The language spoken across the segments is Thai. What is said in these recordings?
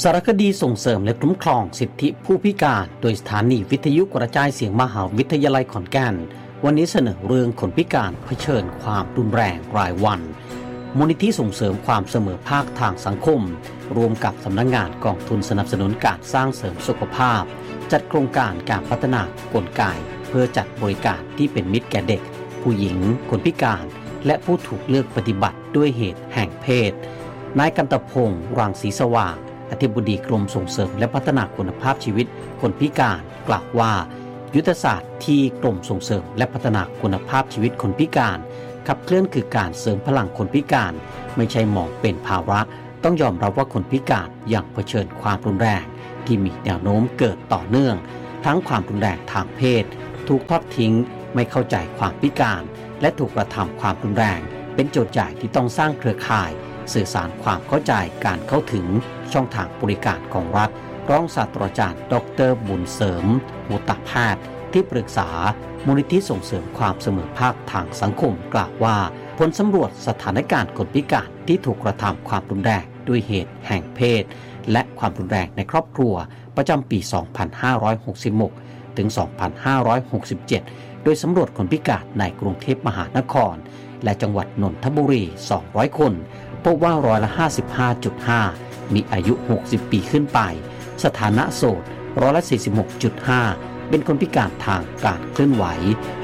สารคดีส่งเสริมและคุ้มครองสิทธิผู้พิการโดยสถานีวิทยุกระจายเสียงมหาวิทยาลัยขอนแก่นวันนี้เสนอเรื่องคนพิการเผชิญความรุนแรงรายวันมูลนิธิส่งเสริมความเสมอภาคทางสังคมรวมกับสำนักงานกองทุนสนับสนุนการสร้างเสริมสุขภาพจัดโครงการการพัฒนากลไกเพื่อจัดบริการที่เป็นมิตรแก่เด็กผู้หญิงคนพิการและผู้ถูกเลือกปฏิบัติด้วยเหตุแห่งเพศนายกันตพงษ์รังสีสว่างอธิบดีกรมส่งเสริมและพัฒนาคุณภาพชีวิตคนพิการกล่าวว่ายุทธศาสตร์ที่กรมส่งเสริมและพัฒนาคุณภาพชีวิตคนพิการขับเคลื่อนคือการเสริมพลังคนพิการไม่ใช่มองเป็นภาระต้องยอมรับว่าคนพิการยังเผชิญความรุนแรงที่มีแนวโน้มเกิดต่อเนื่องทั้งความรุนแรงทางเพศถูกทอดทิ้งไม่เข้าใจความพิการและถูกกระทำความรุนแรงเป็นโจทย์ใหญ่ที่ต้องสร้างเครือข่ายสื่อสารความเข้าใจการเข้าถึงช่องทางบริการของรัฐรองศาสตราจารย์ดร.บุญเสริมหูตแพทย์ที่ปรึกษามูลนิธิส่งเสริมความเสมอภาคทางสังคมกล่าวว่าผลสำรวจสถานการณ์คนพิการที่ถูกกระทำความรุนแรงด้วยเหตุแห่งเพศและความรุนแรงในครอบครัวประจำปี 2566 ถึง 2567 โดยสำรวจคนพิการในกรุงเทพมหานครและจังหวัดนนทบุรี 200 คนพบว่า55.5 มีอายุ 60 ปีขึ้นไปสถานะโสด46.5 เป็นคนพิการทางการเคลื่อนไหว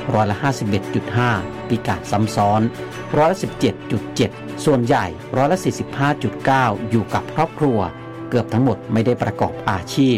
51.5 พิการซ้ำซ้อน17.7 ส่วนใหญ่45.9 อยู่กับครอบครัวเกือบทั้งหมดไม่ได้ประกอบอาชีพ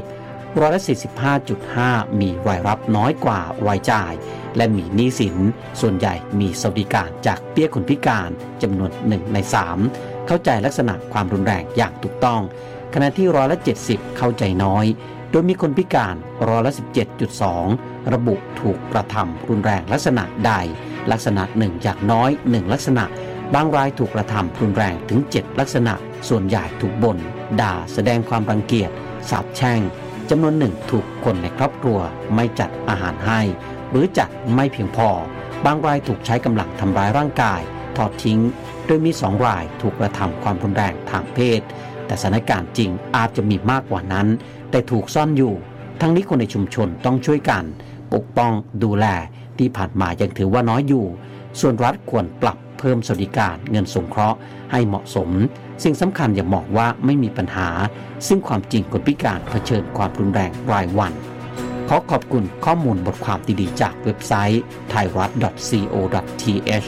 45.5 มีรายรับน้อยกว่ารายจ่ายและมีหนี้สินส่วนใหญ่มีสวัสดิการจากเบี้ยคนพิการจำนวน1 ใน 3เข้าใจลักษณะความรุนแรงอย่างถูกต้องขณะที่70%เข้าใจน้อยโดยมีคนพิการ17.2 ระบุถูกกระทำรุนแรงลักษณะใดลักษณะ1อย่างน้อย1ลักษณะบางรายถูกกระทำรุนแรงถึง7ลักษณะส่วนใหญ่ถูกบ่นด่าแสดงความรังเกียจสาปแช่งจำนวนหนึ่งถูกคนในครอบครัวไม่จัดอาหารให้หรือจัดไม่เพียงพอบางรายถูกใช้กำลังทำร้ายร่างกายทอดทิ้งโดยมี2 รายถูกกระทำความรุนแรงทางเพศแต่สถานการณ์จริงอาจจะมีมากกว่านั้นแต่ถูกซ่อนอยู่ทั้งนี้คนในชุมชนต้องช่วยกันปกป้องดูแลที่ผ่านมายังถือว่าน้อยอยู่ส่วนรัฐควรปรับเพิ่มสวัสดิการเงินสงเคราะห์ให้เหมาะสมสิ่งสำคัญอย่ามองว่าไม่มีปัญหาซึ่งความจริงคนพิการเผชิญความรุนแรงรายวันขอขอบคุณข้อมูลบทความดีๆจากเว็บไซต์ thairat.co.th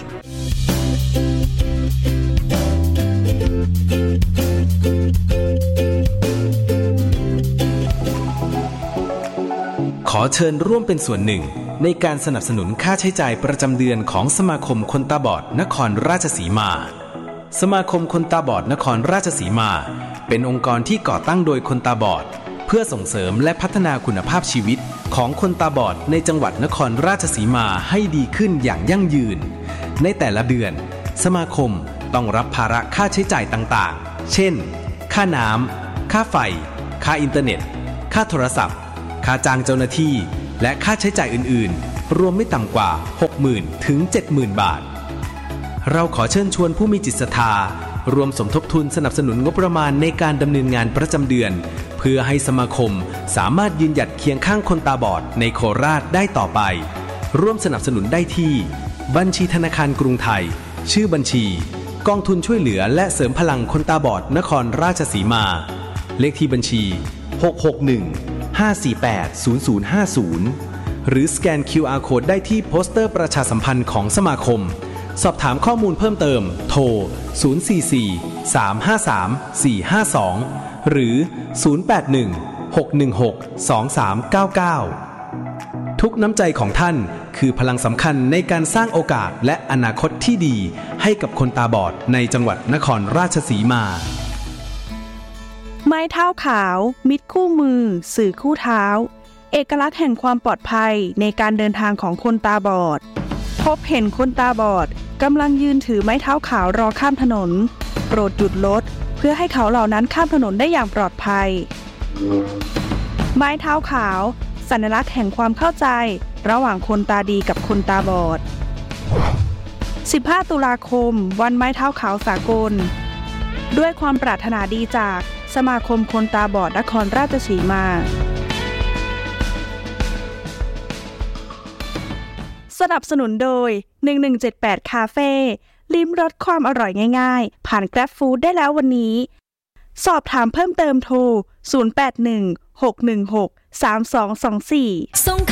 ขอเชิญร่วมเป็นส่วนหนึ่งในการสนับสนุนค่าใช้จ่ายประจำเดือนของสมาคมคนตาบอดนครราชสีมาสมาคมคนตาบอดนครราชสีมาเป็นองค์กรที่ก่อตั้งโดยคนตาบอดเพื่อส่งเสริมและพัฒนาคุณภาพชีวิตของคนตาบอดในจังหวัดนครราชสีมาให้ดีขึ้นอย่างยั่งยืนในแต่ละเดือนสมาคมต้องรับภาระค่าใช้จ่ายต่างๆเช่นค่าน้ำค่าไฟค่าอินเทอร์เน็ตค่าโทรศัพท์ค่าจ้างเจ้าหน้าที่และค่าใช้จ่ายอื่นๆรวมไม่ต่ำกว่า 60,000 ถึง 70,000 บาทเราขอเชิญชวนผู้มีจิตศรัทธารวมสมทบทุนสนับสนุนงบประมาณในการดำเนินงานประจำเดือนเพื่อให้สมาคมสามารถยืนหยัดเคียงข้างคนตาบอดในโคราชได้ต่อไปร่วมสนับสนุนได้ที่บัญชีธนาคารกรุงไทยชื่อบัญชีกองทุนช่วยเหลือและเสริมพลังคนตาบอดนครราชสีมาเลขที่บัญชี661-548-0050หรือสแกน QR Code ได้ที่โปสเตอร์ประชาสัมพันธ์ของสมาคมสอบถามข้อมูลเพิ่มเติมโทร044-353-452หรือ081-616-2399ทุกน้ำใจของท่านคือพลังสำคัญในการสร้างโอกาสและอนาคตที่ดีให้กับคนตาบอดในจังหวัดนครราชสีมาไม้เท้าขาวมิตรคู่มือสื่อคู่เท้าเอกลักษณ์แห่งความปลอดภัยในการเดินทางของคนตาบอดพบเห็นคนตาบอดกำลังยืนถือไม้เท้าขาวรอข้ามถนนโปรดหยุดรถเพื่อให้เขาเหล่านั้นข้ามถนนได้อย่างปลอดภัยไม้เท้าขาวสัญลักษณ์แห่งความเข้าใจระหว่างคนตาดีกับคนตาบอด15 ตุลาคมวันไม้เท้าขาวสากลด้วยความปรารถนาดีจากสมาคมคนตาบอดนครราชสีมาสนับสนุนโดย1178คาเฟ่ลิ้มรสความอร่อยง่ายๆผ่าน Grab Food ได้แล้ววันนี้สอบถามเพิ่มเติมโทร0816163224 ส่ง